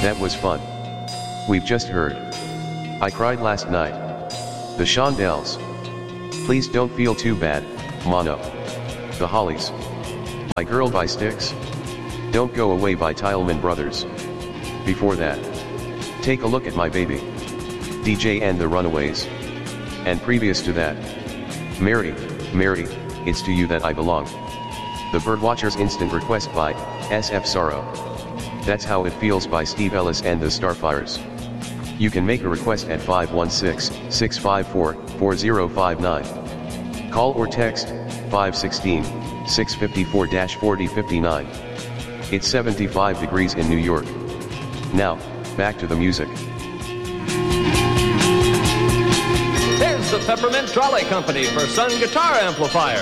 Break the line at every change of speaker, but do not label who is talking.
That was fun. We've just heard. I cried last night. The Shondells. Please don't feel too bad, Mono. The Hollies. My Girl by Styx. Don't Go Away by Tileman Brothers. Before that, Take a Look at My Baby. DJ and the Runaways. And previous to that, Mary, Mary, It's to You That I Belong. The Birdwatchers Instant Request by SF Sorrow. That's How It Feels by Steve Ellis and the Starfires. You can make a request at 516-654-4059. Call or text 516-654-4059. It's 75 degrees in New York. Now, back to the music.
There's the Peppermint Trolley Company for Sun Guitar Amplifier.